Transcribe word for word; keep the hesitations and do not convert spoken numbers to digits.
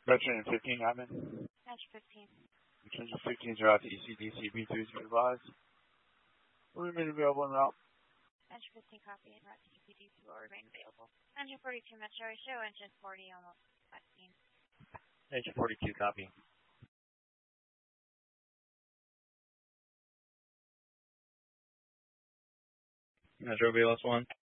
Veteran fifteen, Admin. Engine fifteen. Engine fifteen, zero out to E C D C B three zero five. Will remain available en route. Engine fifteen, copy, en route to E C D C will remain available. Engine forty-two, Metro, show engine forty, almost fifteen. Engine forty-two, copy. Metro, B L S one.